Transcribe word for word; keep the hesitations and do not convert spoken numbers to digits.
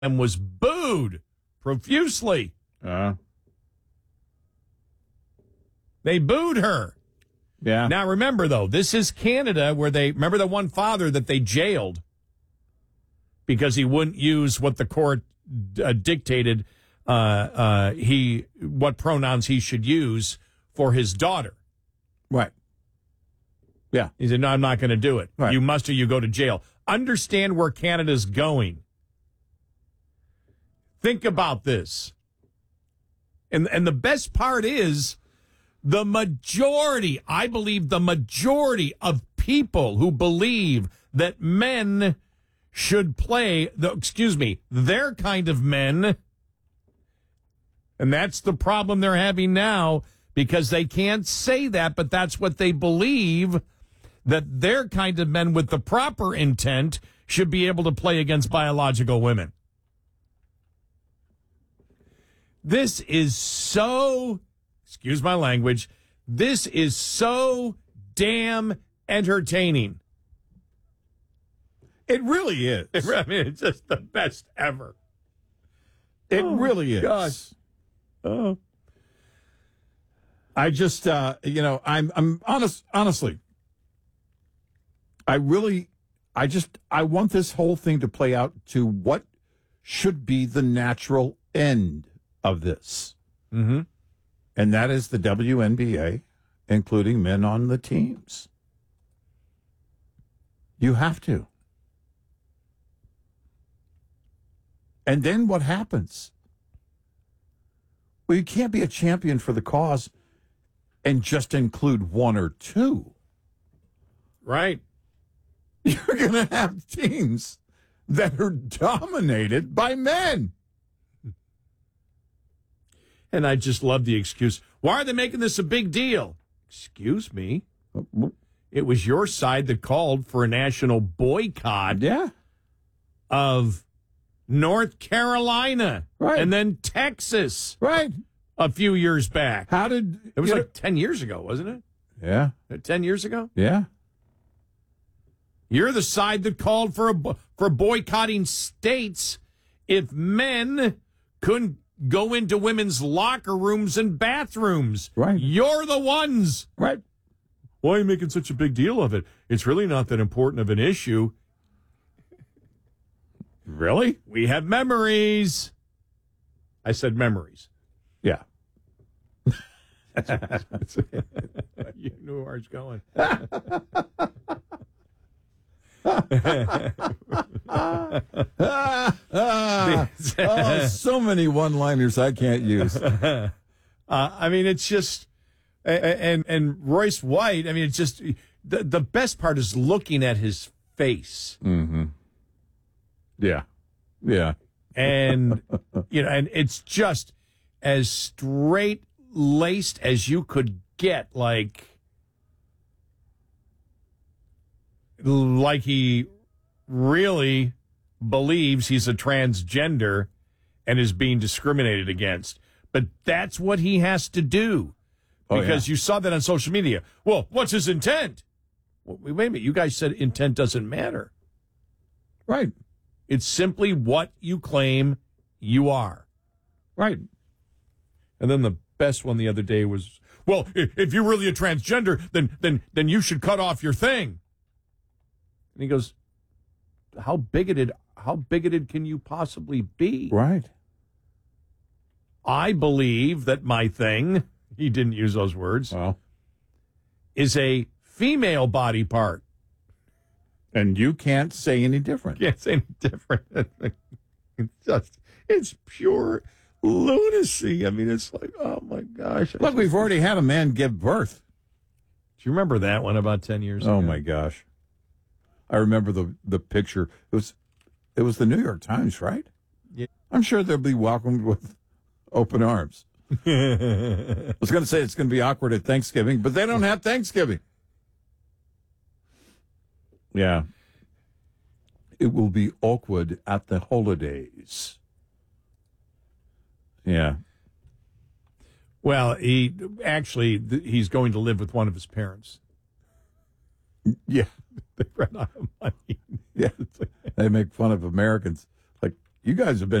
and was booed profusely. Uh, They booed her. yeah. Now, remember, though, this is Canada where they, remember the one father that they jailed because he wouldn't use what the court uh, dictated, uh, uh, he, what pronouns he should use for his daughter. Right. Yeah. He said, no, I'm not going to do it. Right. You must or you go to jail. Understand where Canada's going. Think about this. And, and the best part is, the majority, I believe the majority of people who believe that men should play, the, excuse me, their kind of men, and that's the problem they're having now, because they can't say that, but that's what they believe, that their kind of men with the proper intent should be able to play against biological women. This is so... Excuse my language. This is so damn entertaining. It really is. I mean, it's just the best ever. It Oh, really is. gosh. Oh. I just, uh, you know, I'm, I'm honest, honestly, I really, I just, I want this whole thing to play out to what should be the natural end of this. Mm-hmm. And that is the W N B A, including men on the teams. You have to. And then what happens? Well, you can't be a champion for the cause and just include one or two. Right. You're going to have teams that are dominated by men. And I just love the excuse. Why are they making this a big deal? Excuse me. It was your side that called for a national boycott Yeah. of North Carolina. Right. And then Texas Right. a few years back. How did... It was you like know- ten years ago, wasn't it? Yeah. ten years ago? Yeah. You're the side that called for a, bo- for boycotting states if men couldn't go into women's locker rooms and bathrooms. Right. You're the ones. Right. Why are you making such a big deal of it? It's really not that important of an issue. Really? We have memories. I said memories. Yeah. You knew where I was going. Oh, so many one-liners I can't use. Uh, I mean, it's just, and and Royce White. I mean, it's just the the best part is looking at his face, Mm-hmm. Yeah. Yeah. and you know, and it's just as straight laced as you could get, like like he really believes he's a transgender and is being discriminated against. But that's what he has to do, because oh, yeah. you saw that on social media. Well, what's his intent? Well, wait a minute. You guys said intent doesn't matter. Right. It's simply what you claim you are. Right. And then the best one the other day was, well, if you're really a transgender, then then then you should cut off your thing. And he goes, how bigoted, how bigoted can you possibly be? Right. I believe that my thing, he didn't use those words, Well, is a female body part. and you can't say any different. Can't say any different. It's just, it's pure lunacy. I mean, it's like, oh my gosh. Look, we've already had a man give birth. Do you remember that one about ten years ago? Oh my gosh. I remember the the picture. It was it was the New York Times, right? Yeah. I'm sure they'll be welcomed with open arms. I was going to say it's going to be awkward at Thanksgiving, but they don't have Thanksgiving. Yeah. It will be awkward at the holidays. Yeah. Well, he actually, th- he's going to live with one of his parents. Yeah. They ran out of money. Yeah. They make fun of Americans. Like, You guys have been